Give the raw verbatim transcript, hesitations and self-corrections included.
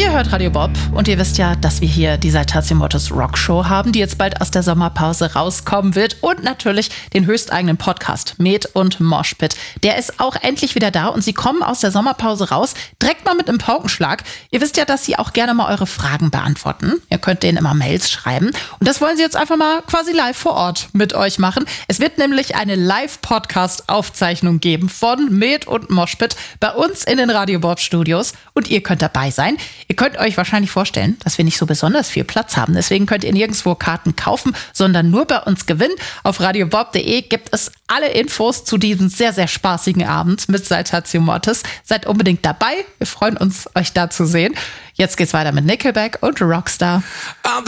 Ihr hört Radio Bob und ihr wisst ja, dass wir hier die Saltatio Mortis Rock Show haben, die jetzt bald aus der Sommerpause rauskommen wird und natürlich den höchsteigenen Podcast Met und Moshpit. Der ist auch endlich wieder da und sie kommen aus der Sommerpause raus, direkt mal mit einem Paukenschlag. Ihr wisst ja, dass sie auch gerne mal eure Fragen beantworten. Ihr könnt denen immer Mails schreiben und das wollen sie jetzt einfach mal quasi live vor Ort mit euch machen. Es wird nämlich eine Live-Podcast-Aufzeichnung geben von Met und Moshpit bei uns in den Radio Bob Studios und ihr könnt dabei sein. Ihr könnt euch wahrscheinlich vorstellen, dass wir nicht so besonders viel Platz haben. Deswegen könnt ihr nirgendwo Karten kaufen, sondern nur bei uns gewinnen. Auf radiobob punkt de gibt es alle Infos zu diesem sehr, sehr spaßigen Abend mit Saltatio Mortis. Seid unbedingt dabei. Wir freuen uns, euch da zu sehen. Jetzt geht's weiter mit Nickelback und Rockstar. I'm